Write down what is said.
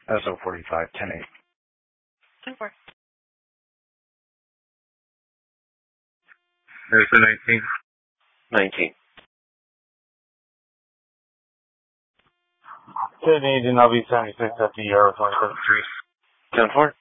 SO45, 10-8. 10-4. SO19. 19. 10-8, and I'll be 76 at the ER with 27-3. 10-4.